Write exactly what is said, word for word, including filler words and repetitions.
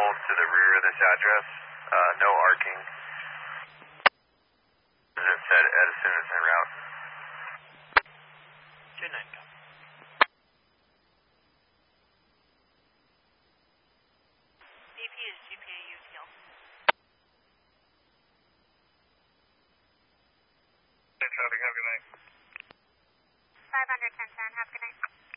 vehicles to the rear of this address. Uh, no arcing. As it said, Edison is en route. J nine, copy. D P is G P A U T L. Traffic, have a good night. five hundred ten ten, have a good night.